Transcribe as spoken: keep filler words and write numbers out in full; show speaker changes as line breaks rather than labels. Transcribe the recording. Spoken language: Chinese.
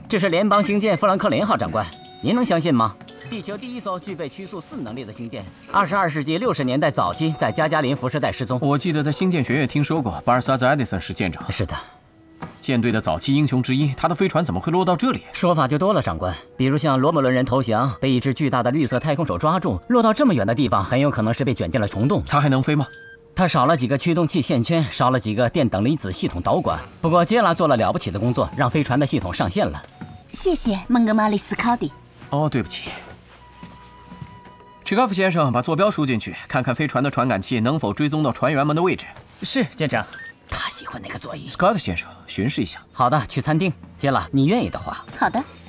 这是联邦星舰富兰克林号，长官，您能相信吗？地球第一艘具备曲速四能力的星舰，二十二世纪六十年代早期在加加林辐射带失踪。
我记得在星舰学院听说过，巴尔萨兹·爱迪森是舰长。
是的。
舰队的早期英雄之一，他的飞船怎么会落到这里？
说法就多了，长官。比如像罗姆伦人投降，被一只巨大的绿色太空手抓住，落到这么远的地方，很有可能是被卷进了虫洞。
他还能飞吗？
他少了几个驱动器线圈，少了几个电等离子系统导管。不过杰拉做了了不起的工作，让飞船的系统上线了。
谢谢孟格马利斯考迪。
哦，对不起。契科夫先生，把坐标输进去，看看飞船的传感器能否追踪到船员们的位置。
是，舰长。
他喜欢那个座椅。
Scott 先生，巡视一下。
好的，去餐厅。杰拉，你愿意的话。
好的。